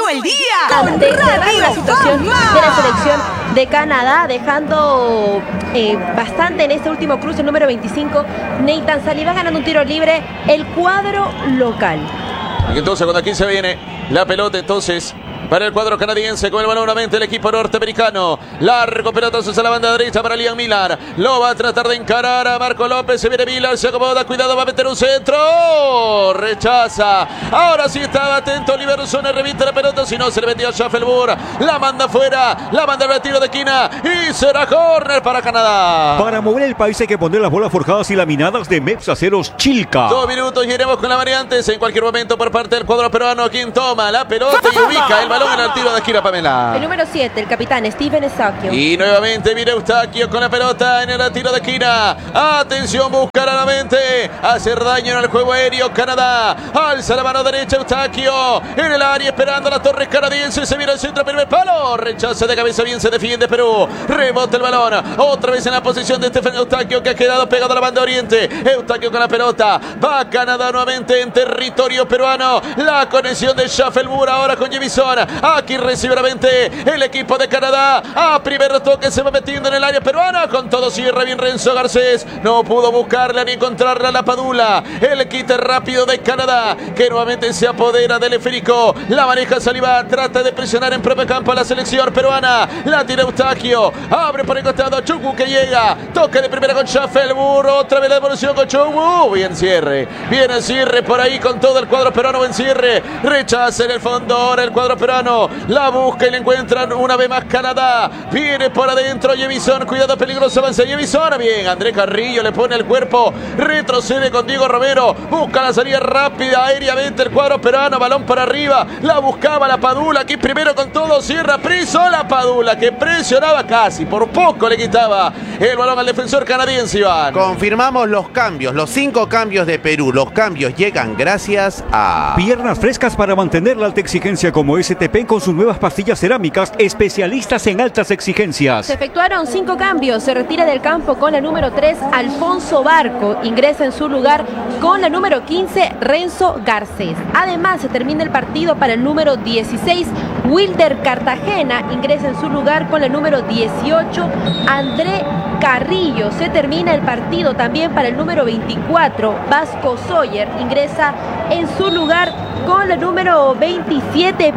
todo el día con de cerrar Radio la situación Fama de la selección de Canadá, dejando bastante en este último cruce número 25. Nathan Saliba ganando un tiro libre, el cuadro local. Y entonces cuando aquí se viene la pelota, entonces para el cuadro canadiense, con el balón nuevamente el equipo norteamericano. Largo pelota a la banda derecha para Liam Millar. Lo va a tratar de encarar a Marco López. Se viene Millar, se acomoda, cuidado, va a meter un centro. Rechaza. Ahora sí estaba atento Oliver Zone, revienta la pelota. Si no, se le metió a Schaffelburg. La manda fuera, la manda al tiro de esquina. Y será córner para Canadá. Para mover el país hay que poner las bolas forjadas y laminadas de Meps Aceros Chilca. 2 minutos y iremos con las variantes en cualquier momento por parte del cuadro peruano. Quien toma la pelota y ubica el balón en el tiro de esquina, Pamela. El número 7, el capitán Steven Eustaquio. Y nuevamente viene Eustaquio con la pelota en el tiro de esquina. Atención, busca nuevamente hacer daño en el juego aéreo Canadá. Alza la mano derecha Eustaquio en el área esperando a las torres canadienses. Se viene el centro, primer palo. Rechaza de cabeza, bien se defiende Perú. Rebota el balón. Otra vez en la posición de Stephen Eustaquio, que ha quedado pegado a la banda oriente. Eustaquio con la pelota. Va Canadá nuevamente en territorio peruano. La conexión de Schaffelburg ahora con Jemison. Aquí recibe nuevamente el equipo de Canadá. A primer toque se va metiendo en el área peruana. Con todo cierra bien Renzo Garcés. No pudo buscarla ni encontrarla la Padula. El quite rápido de Canadá, que nuevamente se apodera del esférico. La maneja Saliba. Trata de presionar en propio campo a la selección peruana. La tira Eustaquio. Abre por el costado Chukwu, que llega. Toque de primera con Schaffelburg. Otra vez la devolución con Chukwu. Bien cierre. Bien el cierre por ahí con todo el cuadro peruano. Buen cierre. Rechaza en el fondo ahora el cuadro peruano. La busca y le encuentran una vez más Canadá. Viene por adentro Jemison. Cuidado, peligroso avanza Jemison. Bien, André Carrillo le pone el cuerpo. Retrocede con Diego Romero. Busca la salida rápida aéreamente el cuadro peruano. Balón para arriba. La buscaba la Padula. Aquí primero con todo. Cierra preso la Padula, que presionaba casi. Por poco le quitaba el balón al defensor canadiense, Iván. Confirmamos los cambios. Los 5 cambios de Perú. Los cambios llegan gracias a Piernas frescas para mantener la alta exigencia como STP con sus nuevas pastillas cerámicas, especialistas en altas exigencias. Se efectuaron 5 cambios. Se retira del campo con la número 3, Alfonso Barco. Ingresa en su lugar con la número 15, Renzo Garcés. Además, se termina el partido para el número 16, Wilder Cartagena. Ingresa en su lugar con la número 18, André Carrillo. Se termina el partido también para el número 24, Vasco Sawyer. Ingresa en su lugar con la número 27,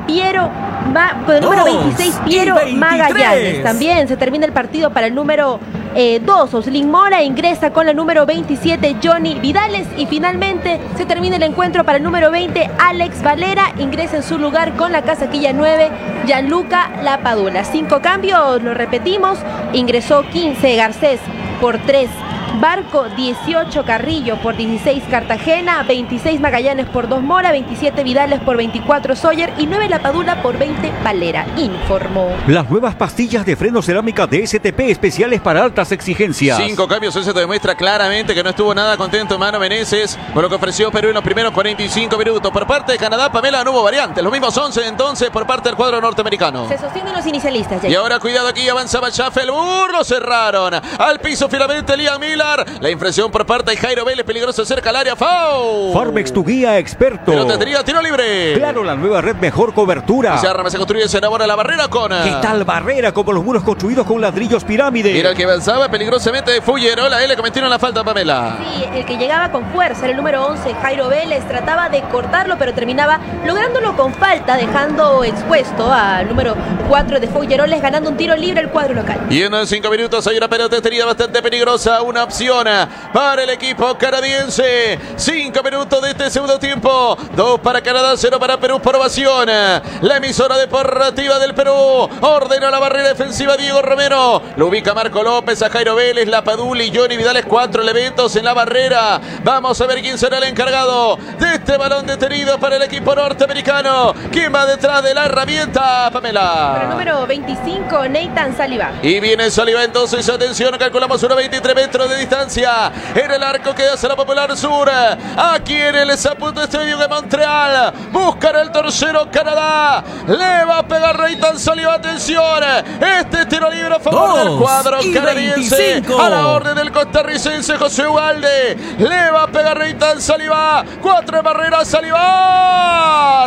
con el número 26, Piero Magallanes. También se termina el partido para el número 2, Oslin Mora. Ingresa con la número 27, Johnny Vidales. Y finalmente se termina el encuentro para el número 20, Alex Valera. Ingresa en su lugar con la casaquilla 9, Gianluca Lapadula. 5 cambios, lo repetimos. Ingresó 15 Garcés por 3 Barco, 18 Carrillo por 16 Cartagena, 26 Magallanes por 2 Mora, 27 Vidales por 24 Sawyer y 9 Lapadula por 20 Valera, informó. Las nuevas pastillas de freno cerámica de STP, especiales para altas exigencias. 5 cambios, eso te demuestra claramente que no estuvo nada contento Mano Meneses con lo que ofreció Perú en los primeros 45 minutos. Por parte de Canadá, Pamela, no hubo variantes, los mismos 11 entonces por parte del cuadro norteamericano. Se sostienen los inicialistas. Y ahora cuidado, aquí avanzaba Schaffelburg, lo cerraron. Al piso finalmente Liam Millar. La infracción por parte de Jairo Vélez, peligroso cerca al área, foul. Farmex, tu guía experto. Pero tendría tiro libre. Claro, la nueva red, mejor cobertura. Se arma, se construye, se enamora la barrera con... ¿Qué tal barrera? Como los muros construidos con ladrillos pirámide. Mira el que avanzaba peligrosamente de Fullerola, le cometieron la falta a Pamela. Sí, el que llegaba con fuerza era el número 11, Jairo Vélez. Trataba de cortarlo, pero terminaba lográndolo con falta, dejando expuesto al número 4 de Fulleroles, ganando un tiro libre el cuadro local. Y en 5 minutos hay una pelota detenida bastante peligrosa, una opción para el equipo canadiense. 5 minutos de este segundo tiempo. 2 para Canadá, 0 para Perú por ovación. La emisora deportiva del Perú ordena la barrera defensiva Diego Romero. Lo ubica Marco López, a Jairo Vélez, Lapadula y Johnny Vidales. 4 elementos en la barrera. Vamos a ver quién será el encargado de este balón detenido para el equipo norteamericano. ¿Quién va detrás de la herramienta, Pamela? Para el número 25, Nathan Saliba. Y viene Saliba entonces, atención, calculamos unos 23 metros de distancia. En el arco que hace la Popular Sur. Aquí en el Saputo Stadium de Montreal. Buscan el tercero Canadá. Le va a pegar Nathan Saliba. Atención. Este tiro libre a favor del cuadro canadiense. 25. A la orden del costarricense José Ugalde. Le va a pegar Nathan Saliba. 4 de barrera Saliba. Arriba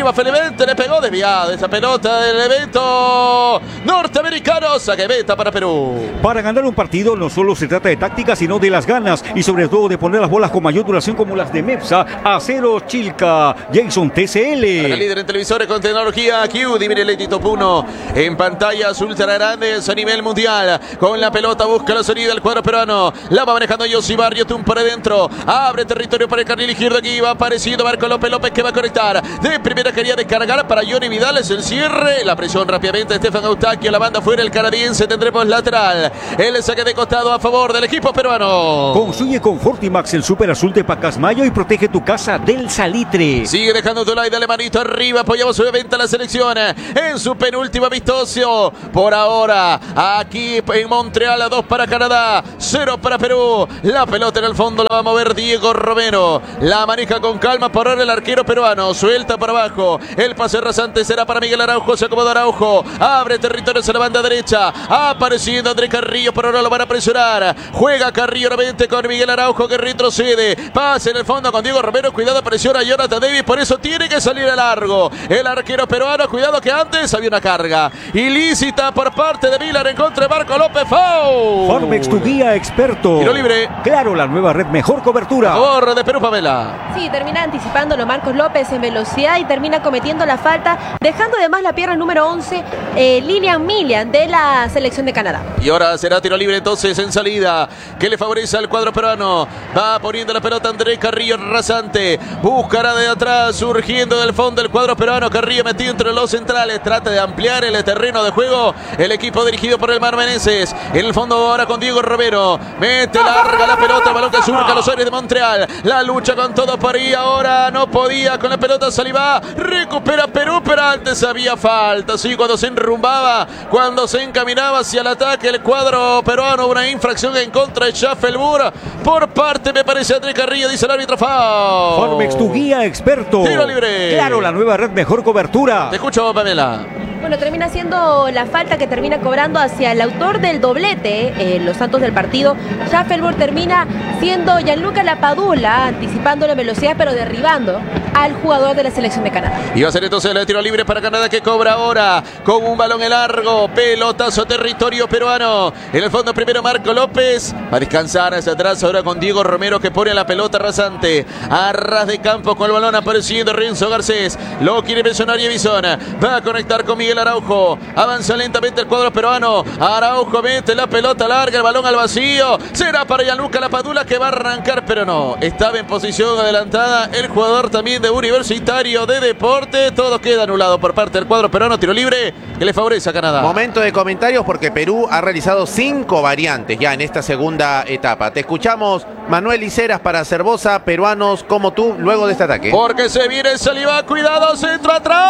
arriba felizmente le pegó desviada esa pelota del evento norteamericano. Saque meta para Perú. Para ganar un partido no solo se trata de táctica, sino de las ganas y sobre todo de poner las bolas con mayor duración como las de Mepsa, Aceros Chilca, Jason TCL. El líder en televisores con tecnología Q, divide Leti Top 1 en pantallas ultra grandes a nivel mundial. Con la pelota busca la salida del cuadro peruano. La va manejando Yossi Barrio, Tum por adentro. Abre territorio para el carril izquierdo. Aquí va apareciendo Marco López que va a conectar. De primera quería descargar para Johnny Vidal. Es el cierre. La presión rápidamente. Estefan Eustaquio. La banda fuera el canadiense. Tendremos lateral. El saque de costado a favor del equipo peruano. Construye con Fortimax el super azul de Pacasmayo y protege tu casa del salitre. Sigue dejando tu like, dale manito arriba. Apoyamos obviamente a la selección en su penúltimo amistoso. Por ahora, aquí en Montreal, 2 para Canadá, 0 para Perú. La pelota en el fondo la va a mover Diego Romero. La maneja con calma por ahora el arquero peruano. Suelta por abajo. El pase rasante será para Miguel Araujo. Se acomoda Araujo. Abre territorio hacia la banda derecha. Apareciendo Andrés Carrillo. Por ahora lo van a presionar. Juega Carrillo nuevamente con Miguel Araujo que retrocede. Pase en el fondo con Diego Romero. Cuidado, presiona a Jonathan Davis. Por eso tiene que salir a largo. El arquero peruano. Cuidado que antes había una carga ilícita por parte de Miller en contra de Marco López. ¡Foul! Formex, tu guía experto. Tiro libre. Claro, la nueva red, mejor cobertura. A favor de Perú, Pamela. Sí, termina anticipándolo Marcos López en velocidad y termina cometiendo la falta, dejando además la pierna número 11, Lilian Milian de la selección de Canadá. Y ahora será tiro libre entonces en salida, que le favorece al cuadro peruano. Va poniendo la pelota Andrés Carrillo rasante. Buscará de atrás, surgiendo del fondo el cuadro peruano. Carrillo metido entre los centrales. Trata de ampliar el terreno de juego. El equipo dirigido por el Mar Meneses. En el fondo ahora con Diego Romero. Mete larga la pelota. El balón que surca los aires de Montreal. La lucha con todo por ahí. Ahora no podía con la pelota. Saliba. Recupera Perú, pero antes había falta. Sí, cuando se enrumbaba, cuando se encaminaba hacia el ataque el cuadro peruano. Una infracción en contra de Schaffelburg por parte, me parece, Andrés Carrillo, dice el árbitro. Foul. Formex, tu guía experto. Tiro libre. Claro, la nueva red, mejor cobertura. Te escucho, Pamela. Bueno, termina siendo la falta que termina cobrando hacia el autor del doblete, los santos del partido. Schaffelburg termina siendo Gianluca Lapadula, anticipando la velocidad, pero derribando al jugador de la selección de Canadá. Y va a ser entonces el tiro libre para Canadá, que cobra ahora con un balón en largo. Pelotazo, territorio peruano. En el fondo primero Marco López. Va a descansar hacia atrás ahora con Diego Romero, que pone la pelota rasante. A ras de campo con el balón apareciendo Renzo Garcés. Lo quiere presionar Evison. Va a conectar con Miguel Araujo. Avanza lentamente el cuadro peruano. Araujo mete la pelota larga, el balón al vacío. Será para Gianluca Lapadula, que va a arrancar, pero no. Estaba en posición adelantada el jugador también de Universitario de Deporte. Todo queda anulado por parte del cuadro peruano. Tiro libre que le favorece a Canadá. Momento de comentarios porque Perú ha realizado 5 variantes ya en esta segunda etapa. Te escuchamos, Manuel Liceras para Cervosa, peruanos como tú, luego de este ataque. Porque se viene Saliba, cuidado, centro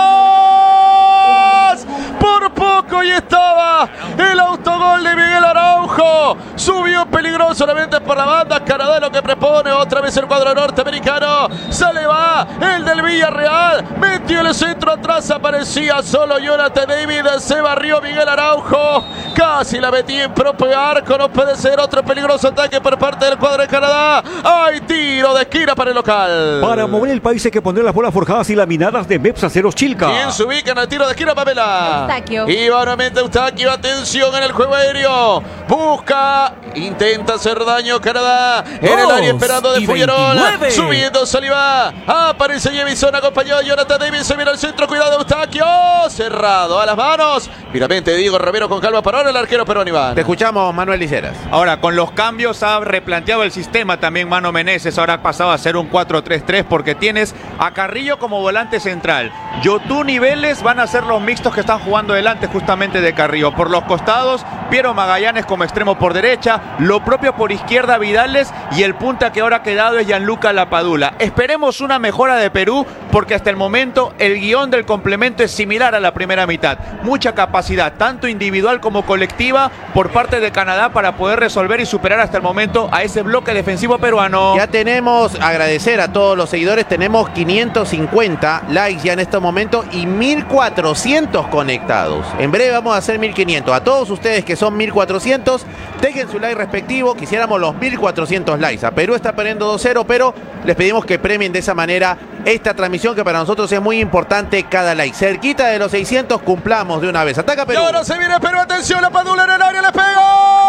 atrás. Por poco y estaba el autogol de Miguel Araujo. Subió peligroso solamente por la banda. Canadá lo que propone otra vez el cuadro norteamericano. Saliba, el del Villarreal, metió el centro atrás, aparecía solo Jonathan David, se barrió Miguel Araujo, casi la metía en propio arco. No puede ser, otro peligroso ataque por parte del cuadro de Canadá. Hay tiro de esquina para el local. Para mover el país hay que poner las bolas forjadas y laminadas de Mepsa Aceros Chilca. ¿Quién se ubica en el tiro de esquina, Pamela? Eustaquio. Y va nuevamente Eustaquio, atención en el juego aéreo. Busca, intenta hacer daño Canadá. En el área esperando de Figueroa. Subiendo Saliba. Aparece Jevison, acompañado de Jonathan Davis. Se viene al centro, cuidado Eustaquio. Cerrado a las manos. Finalmente Diego Romero con calma para ahora el arquero peruano, Iván. Te escuchamos, Manuel Liceras. Ahora, con los cambios ha replanteado el sistema también Mano Meneses. Ahora ha pasado a ser un 4-3-3 porque tienes a Carrillo como volante central. Yotún y Vélez van a ser los mixtos que están jugando delante justamente de Carrillo. Por los costados, Piero Magallanes como extremo por derecha. Lo propio por izquierda, Vidales. Y el punta que ahora ha quedado es Gianluca Lapadula. Esperemos una mejora de Perú porque hasta el momento el guión del complemento es similar a la primera mitad. Mucha capacidad, tanto individual como colectiva, por parte de Canadá para poder resolver y superar hasta el momento a ese bloque defensivo peruano. Ya tenemos, agradecer a todos los seguidores, tenemos 550 likes ya en este momento y 1400 conectados. En breve vamos a hacer 1500. A todos ustedes que son 1400, dejen su like respectivo. Quisiéramos los 1400 likes. A Perú está perdiendo 2-0, pero les pedimos que premien de esa manera esta transmisión que para nosotros es muy muy importante cada like. Cerquita de los 600, cumplamos de una vez. Ataca Perú. Y ahora se viene Perú, atención, la Padula en el área, le pegó.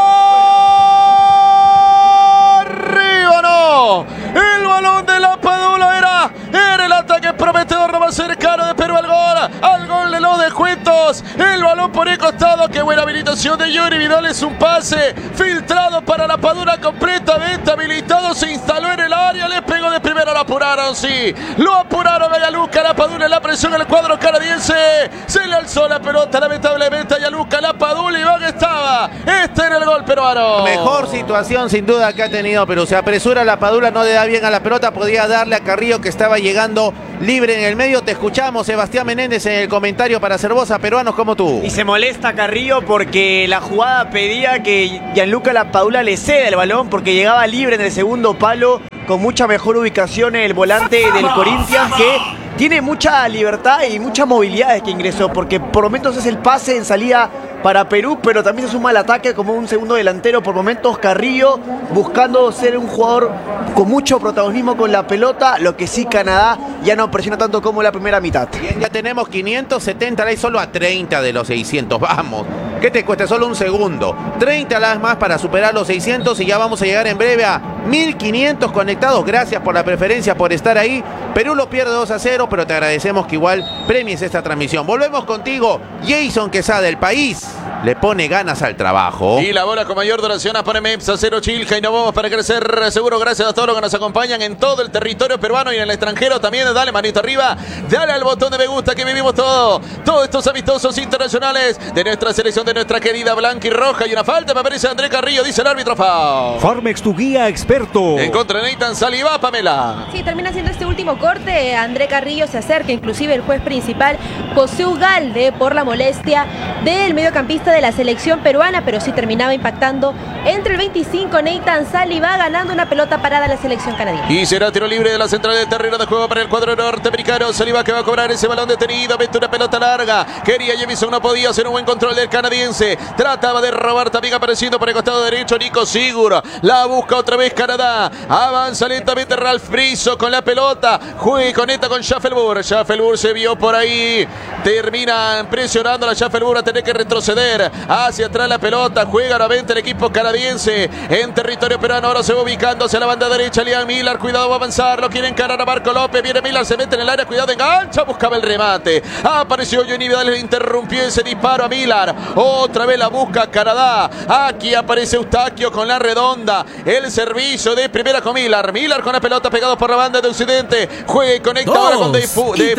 Arriba, no. El balón de la Padula era el ataque prometedor, lo más cercano de Perú al gol de los descuentos. El balón por el costado, qué buena habilitación de Yuri Vidal, es un pase filtrado para la Padula, completamente habilitado, se instaló en el área, le pegó de primero, lo apuraron, sí, lo apuraron a Yaluca, la Padula en la presión en el cuadro canadiense, se le alzó la pelota lamentablemente a Yaluca, la Padula, y que estaba, este era el gol peruano. Mejor situación sin duda que ha tenido Perú, se apresura la Padula, no le da bien a la pelota, podía darle a Carrillo que estaba llegando libre en el medio. Te escuchamos, Sebastián Menéndez, en el comentario para Cervosa, peruanos como tú. Y se molesta Carrillo porque la jugada pedía que Gianluca Lapadula le ceda el balón porque llegaba libre en el segundo palo con mucha mejor ubicación el volante del Corinthians, que tiene mucha libertad y mucha movilidad desde que ingresó, porque por momentos es el pase en salida para Perú, pero también se suma al ataque como un segundo delantero. Por momentos Carrillo buscando ser un jugador con mucho protagonismo con la pelota, lo que sí Canadá ya no presiona tanto como la primera mitad. Bien, ya tenemos 570 likes, solo a 30 de los 600, vamos. ¿Qué te cuesta? Solo un segundo. 30 likes más para superar los 600 y ya vamos a llegar en breve a 1500 conectados. Gracias por la preferencia, por estar ahí. Perú lo pierde 2-0, pero te agradecemos que igual premies esta transmisión. Volvemos contigo, Jason Quesada, del país. Le pone ganas al trabajo. Y la bola con mayor duración a pone Mepsa, 0 Chilca, y nos vamos para crecer seguro. Gracias a todos los que nos acompañan en todo el territorio peruano y en el extranjero también. Dale manito arriba, dale al botón de me gusta, que vivimos todos estos amistosos internacionales de nuestra selección, de nuestra querida blanca y roja. Y una falta, me parece, André Carrillo, dice el árbitro foul. Farmex, tu guía experto. En contra de Nathan Saliba, Pamela. Sí, termina siendo este último corte. André Carrillo se acerca, inclusive el juez principal José Ugalde, por la molestia del mediocampista de la selección peruana, pero sí terminaba impactando entre el 25 Nathan Saliba, ganando una pelota parada a la selección canadiense. Y será tiro libre de la central de terreno de juego para el cuadro norteamericano. Saliba que va a cobrar ese balón detenido, mete una pelota larga, quería Jemison, no podía hacer un buen control del canadiense, trataba de robar, también apareciendo por el costado derecho Nico Sigur, la busca otra vez Canadá, avanza lentamente Ralph Brizo con la pelota, conecta con Schaffelburg, Schaffelburg se vio por ahí, termina presionando a la Schaffelburg a tener que retroceder hacia atrás la pelota, juega nuevamente el equipo canadiense en territorio peruano, ahora se va ubicando hacia la banda derecha Liam Miller, cuidado, va a avanzar, lo quiere encarar a Marco López, viene Miller, se mete en el área, cuidado, engancha, buscaba el remate, apareció Johnny Vidal, le interrumpió ese disparo a Miller, otra vez la busca Canadá, aquí aparece Eustaquio con la redonda, el servicio de primera con Miller, Miller con la pelota pegado por la banda de Occidente, juega y conecta ahora con de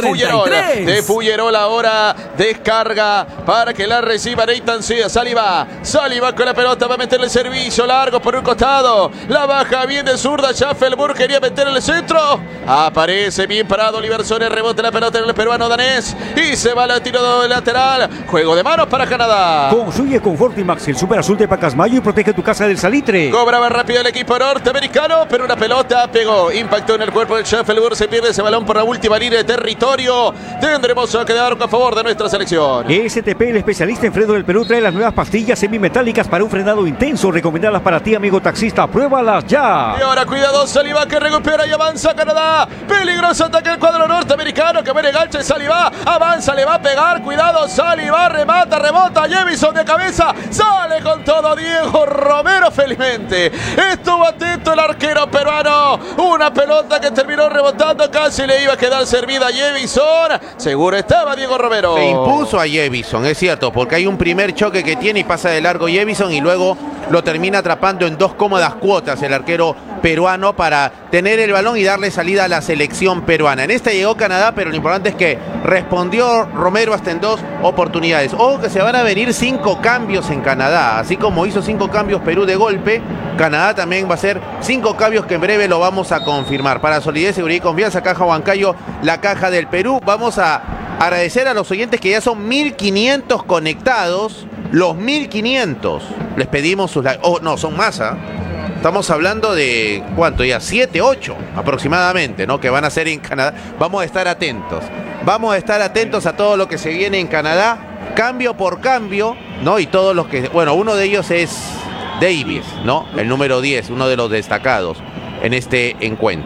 Fuyerol, ahora descarga para que la reciba Nathan Saliba con la pelota, va a meterle el servicio largo por un costado, la baja bien de zurda, Schaffelburg quería meter en el centro, aparece bien parado Oliverson, rebote la pelota en el peruano danés y se va al tiro de lateral, juego de manos para Canadá. Construye con Fortimax, el super azul de Pacasmayo, y protege tu casa del salitre. Cobraba rápido el equipo norteamericano, pero una pelota pegó, impactó en el cuerpo del Schaffelburg, se pierde ese balón por la última línea de territorio, tendremos que quedar a favor de nuestra selección. STP, el especialista en freno del Perú, trae las nuevas pastillas semimetálicas para un frenado intenso, recomendadas para ti, amigo taxista, pruébalas ya. Y ahora cuidado, Saliba que recupera y avanza Canadá, peligroso ataque el cuadro norteamericano, que viene gancho, Saliba, avanza, le va a pegar, cuidado, Saliba, remata, rebota, Jemison de cabeza, sale con todo Diego Romero, felizmente estuvo atento el arquero peruano, una pelota que terminó rebotando, casi le iba a quedar servida a Jemison, seguro estaba Diego Romero. Se impuso a Jemison, es cierto, porque hay un primer choque que tiene y pasa de largo Jemison y luego lo termina atrapando en dos cómodas cuotas el arquero peruano para tener el balón y darle salida a la selección peruana. En esta llegó Canadá, pero lo importante es que respondió Romero hasta en dos oportunidades. Ojo que se van a venir 5 cambios en Canadá, así como hizo 5 cambios Perú de golpe, Canadá también va a hacer 5 cambios que en breve lo vamos a confirmar. Para solidez, seguridad y confianza, Caja Huancayo, la caja del Perú. Vamos a agradecer a los oyentes que ya son 1500 conectados. Los 1500. Les pedimos sus likes. Oh, no, son más, ¿ah? Estamos hablando de, ¿cuánto ya? 7, 8 aproximadamente, ¿no? Que van a ser en Canadá. Vamos a estar atentos. Vamos a estar atentos a todo lo que se viene en Canadá. Cambio por cambio, ¿no? Y todos los que... Bueno, uno de ellos es Davis, ¿no? El número 10, uno de los destacados en este encuentro.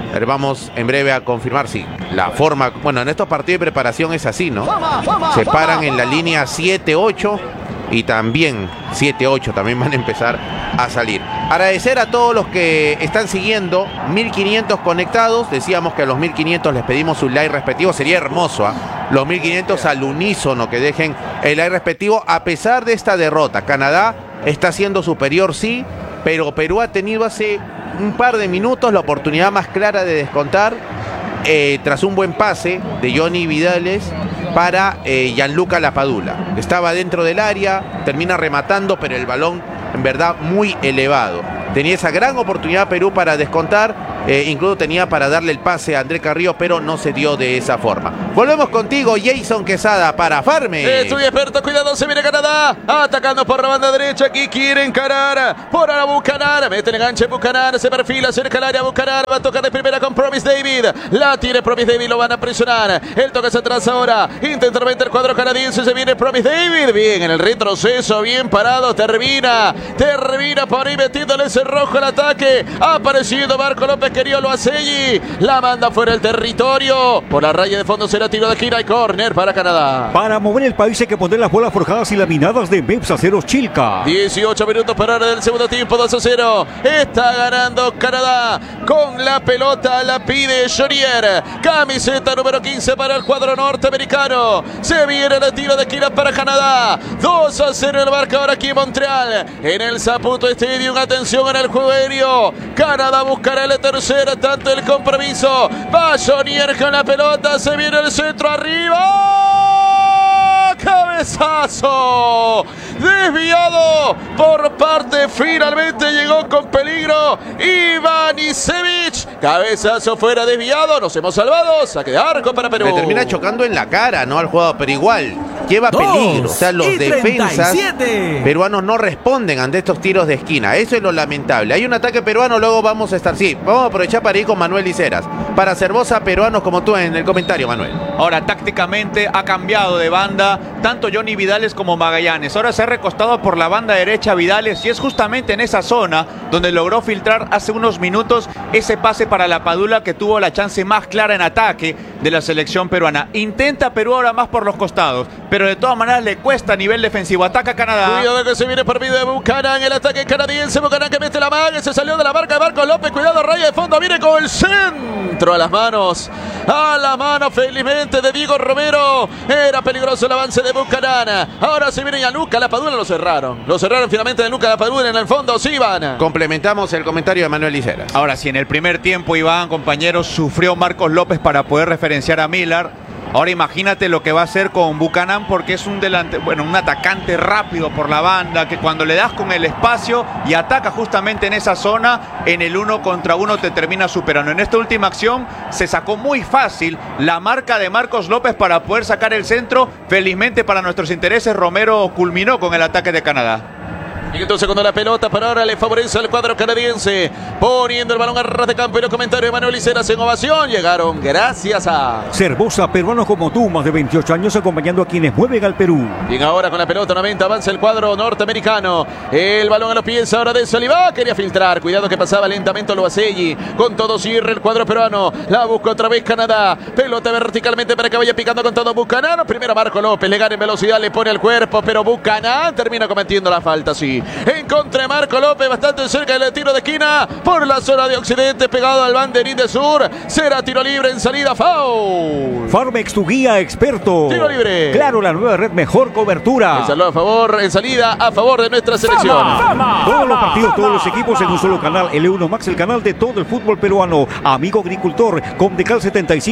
Vamos en breve a confirmar si la forma, bueno, en estos partidos de preparación es así, ¿no? Se paran en la línea 7-8 y también 7-8 también van a empezar a salir. Agradecer a todos los que están siguiendo, 1500 conectados. Decíamos que a los 1500 les pedimos su like respectivo, sería hermoso, ¿eh? Los 1500 al unísono que dejen el like respectivo a pesar de esta derrota. Canadá está siendo superior, sí, pero Perú ha tenido hace un par de minutos la oportunidad más clara de descontar tras un buen pase de Johnny Vidales para Gianluca Lapadula. Estaba dentro del área, termina rematando, pero el balón en verdad muy elevado. Tenía esa gran oportunidad Perú para descontar, incluso tenía para darle el pase a André Carrillo, pero no se dio de esa forma. Volvemos contigo, Jason Quesada, para Farme. Estoy experto, cuidado, se viene Canadá, atacando por la banda derecha, aquí quiere encarar, por ahora Buchanan, mete el enganche Buchanan, se perfila cerca al área, Buchanan va a tocar de primera con Promise David, la tiene Promise David, lo van a presionar, el toque se atrasa ahora, intenta meter el cuadro canadiense, se viene Promise David, bien en el retroceso, bien parado, termina por ahí metiéndole ese rojo al ataque, ha aparecido Marco López, querido lo hace allí, la manda fuera del territorio, por la raya de fondo será tiro de esquina y córner para Canadá. Para mover el país hay que poner las bolas forjadas y laminadas de MEPS Aceros Chilca. 18 minutos para hora del segundo tiempo, 2-0. Está ganando Canadá con la pelota, la pide Jonier. Camiseta número 15 para el cuadro norteamericano. Se viene el tiro de esquina para Canadá. 2-0 el marcador aquí en Montreal. En el Saputo Stadium, atención en el juego aéreo. Canadá buscará la tercera, tanto el compromiso. Va Jonier con la pelota, se viene el centro arriba. Cabezazo desviado por parte, finalmente llegó con peligro Iván Isevich. Cabezazo fuera, desviado, nos hemos salvado. Saque de arco para Perú. Le termina chocando en la cara, ¿no? Al jugador, pero igual lleva peligro. O sea, los defensas peruanos no responden ante estos tiros de esquina. Eso es lo lamentable. Hay un ataque peruano, luego vamos a estar. Sí, vamos a aprovechar para ir con Manuel Liceras. Para Cervosa, peruanos como tú en el comentario, Manuel. Ahora, tácticamente ha cambiado de banda tanto Johnny Vidales como Magallanes. Ahora se ha recostado por la banda derecha Vidales y es justamente en esa zona donde logró filtrar hace unos minutos ese pase para Lapadula, que tuvo la chance más clara en ataque de la selección peruana. Intenta Perú ahora más por los costados, pero de todas maneras le cuesta a nivel defensivo. Ataca Canadá. Cuidado que se viene por medio de Buchanan, el ataque canadiense. Buchanan que mete la mano, se salió de la marca de Marcos López. Cuidado, raya de fondo, viene con el centro a las manos. A la mano, felizmente, de Diego Romero. Era peligroso el avance de Buchanan. Ahora se viene Gianluca Lapadula, lo cerraron. Lo cerraron finalmente Gianluca Lapadula en el fondo, sí van. Complementamos el comentario de Manuel Liceras. Ahora, si en el primer tiempo, Iván, compañeros, sufrió Marcos López para poder referenciar a Miller, ahora imagínate lo que va a hacer con Buchanan, porque es un atacante rápido por la banda, que cuando le das con el espacio y ataca justamente en esa zona, en el 1 contra 1 te termina superando. En esta última acción se sacó muy fácil la marca de Marcos López para poder sacar el centro. Felizmente para nuestros intereses, Romero culminó con el ataque de Canadá. Y entonces cuando la pelota para ahora le favorece al cuadro canadiense, poniendo el balón a ras de campo, y los comentarios de Manuel Liceras en ovación llegaron gracias a Cervosa, peruanos como tú, más de 28 años acompañando a quienes mueven al Perú. Bien, ahora con la pelota nuevamente avanza el cuadro norteamericano, el balón a los pies ahora de Saliba, quería filtrar, cuidado que pasaba lentamente Loaselli, con todo cierre el cuadro peruano, la busca otra vez Canadá, pelota verticalmente para que vaya picando con todo Buchanan, primero Marco López, le gana en velocidad, le pone el cuerpo, pero Buchanan termina cometiendo la falta, sí. En contra de Marco López, bastante cerca del tiro de esquina por la zona de occidente, pegado al banderín de sur. Será tiro libre en salida, foul. Farmex, tu guía experto. Tiro libre. Claro, la nueva red, mejor cobertura. En salida a favor, en salida a favor de nuestra selección. ¡Fama! Todos los partidos, todos los equipos en un solo canal. L1 Max, el canal de todo el fútbol peruano. Amigo agricultor, Comdecal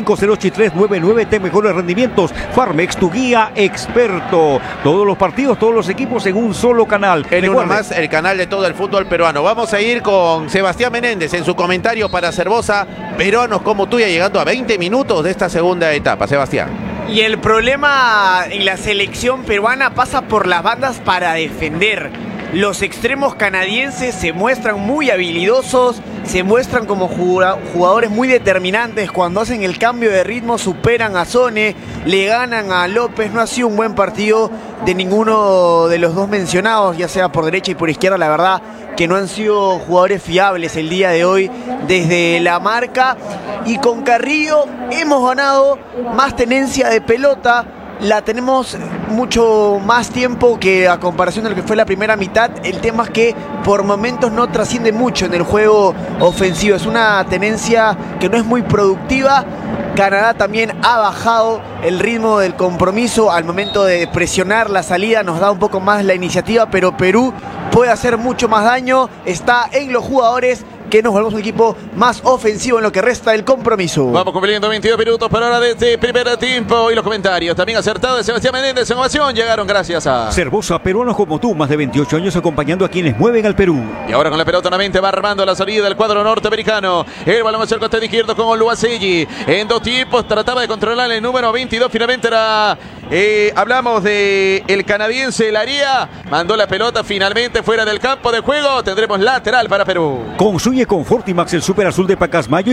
750399, te mejores rendimientos. Farmex, tu guía experto. Todos los partidos, todos los equipos en un solo canal. Uno más, el canal de todo el fútbol peruano. Vamos a ir con Sebastián Menéndez en su comentario para Cervosa. Peruanos como tú, ya llegando a 20 minutos de esta segunda etapa. Sebastián. Y el problema en la selección peruana pasa por las bandas para defender. Los extremos canadienses se muestran muy habilidosos, se muestran como jugadores muy determinantes. Cuando hacen el cambio de ritmo superan a Sone, le ganan a López. No ha sido un buen partido de ninguno de los dos mencionados, ya sea por derecha y por izquierda. La verdad que no han sido jugadores fiables el día de hoy desde la marca. Y con Carrillo hemos ganado más tenencia de pelota. La tenemos mucho más tiempo que a comparación de lo que fue la primera mitad. El tema es que por momentos no trasciende mucho en el juego ofensivo. Es una tenencia que no es muy productiva. Canadá también ha bajado el ritmo del compromiso al momento de presionar la salida. Nos da un poco más la iniciativa, pero Perú puede hacer mucho más daño. Está en los jugadores que nos volvemos un equipo más ofensivo en lo que resta del compromiso. Vamos cumpliendo 22 minutos por hora de este primer tiempo. Y los comentarios también acertados de Sebastián Menéndez en ovación llegaron gracias a Cervosa, peruanos como tú, más de 28 años acompañando a quienes mueven al Perú. Y ahora con la pelota nuevamente va armando la salida del cuadro norteamericano. El balón hacia el costado izquierdo con Oluwaseyi. En dos tiempos trataba de controlar el número 22. Finalmente era... hablamos de el canadiense Laría. Mandó la pelota finalmente fuera del campo de juego. Tendremos lateral para Perú. Construye con Fortimax el Super Azul de Pacasmayo.